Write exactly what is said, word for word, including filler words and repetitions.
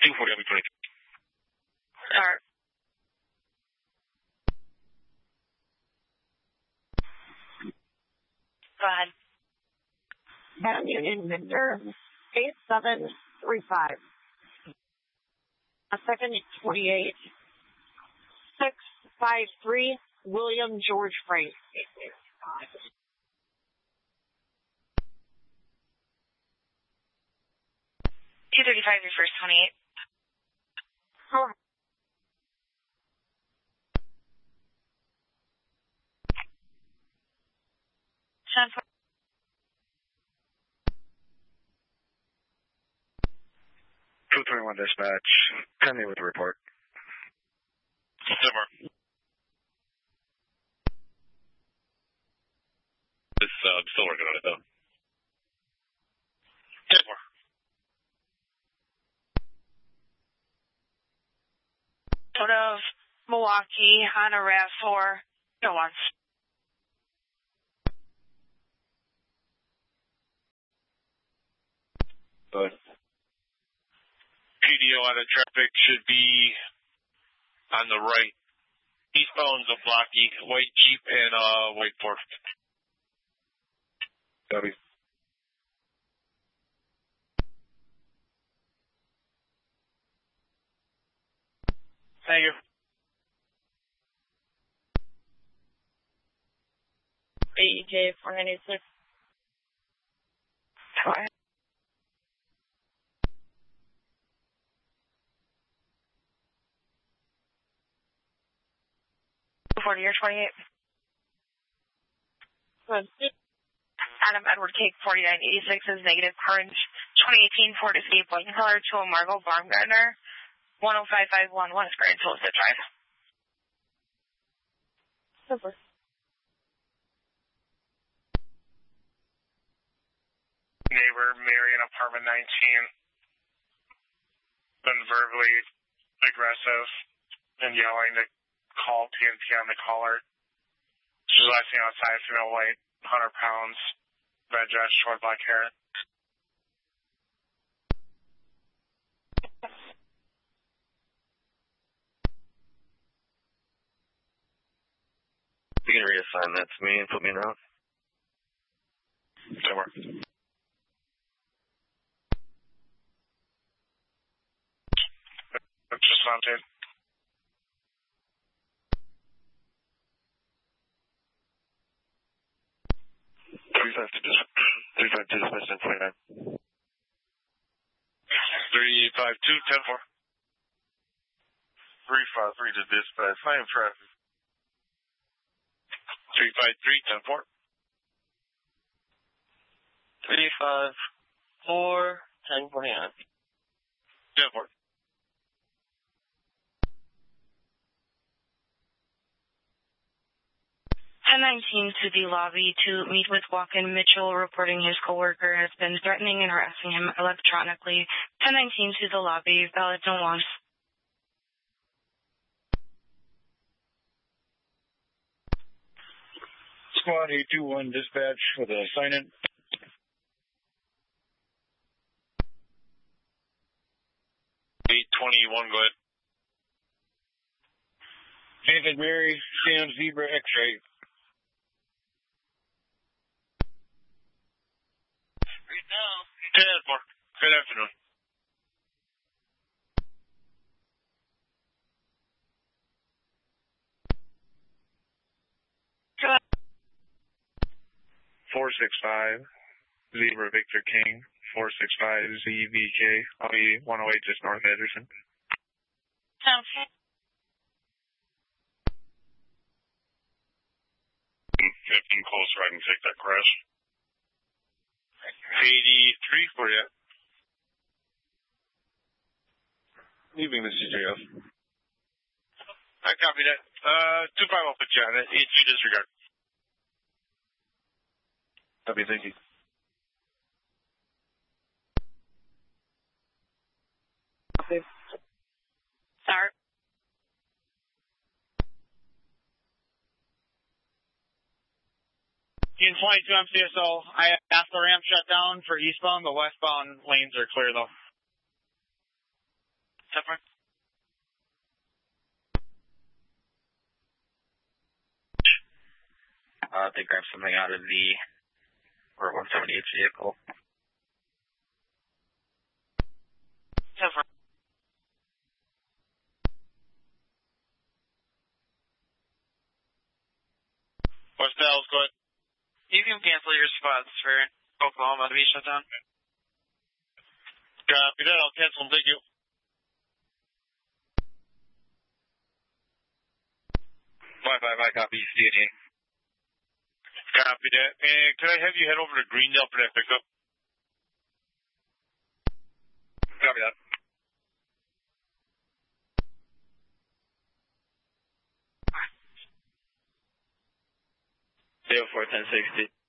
two forty, I'll be twenty. Start. Go ahead. Madam Union Vendor, eight seven three five. A second, twenty-eight. six five three, William George Frank. two thirty-five, your first twenty-eight. Oh. ten four. two twenty-one dispatch, send me with the report. Simmer. This, uh, I'm still working on it, though. Simmer. Out of Milwaukee on a RAV four, no once. Good. P D O out of traffic should be on the right. Eastbound Zablocki, white Jeep and uh, white Ford. Copy. Thank you. A E J four ninety-six. Try. forty or twenty-eight. Good. Adam Edward Cake forty-nine eighty-six is negative orange. twenty eighteen Ford Escape white in color to a Margot Baumgartner. one oh five five one one is Grand Solstice Drive. Super. Neighbor, Marion, apartment nineteen. Been verbally aggressive and yelling to call P N P on the caller. She's last seen outside, female white, one hundred pounds, red dress, short black hair. You can reassign that to me and put me in route. That works. Just on tape. three five two, three five two, dispatch ten twenty-nine. three five two, ten four. three five three to dispatch, I am traffic. three five three, ten four. three five four, ten forty-nine. ten four. ten nineteen to the lobby to meet with Walken Mitchell, reporting his coworker has been threatening and harassing him electronically. ten nineteen to the lobby, valid no loss. Squad eight two one dispatch with a sign-in. eight twenty-one, go ahead. Nathan Mary, Sam Zebra X-ray. Right now. ten four. Good afternoon. Good. four six five, Zebra Victor King, four six five Z V K, I'll be one oh eight just north of Henderson. Sounds good. fifteen closer, I can take that crash. eighty-three for you. Leaving the C J F. I copy that. Uh, two five, I'll put you on it. eight two disregard. Copy, thank you. Okay. Start. Union twenty-two M C S O, I asked the ramp shut down for eastbound. The westbound lanes are clear, though. September. Uh, they grabbed something out of the Route one seventy-eight vehicle. September. West Dallas, go ahead. You can cancel your spots for Oklahoma to be shut down. Copy that. I'll cancel them. Thank you. Bye bye bye. Copy. C N A. Copy that. And can I have you head over to Greendale for that pickup? Copy that. zero four ten sixty.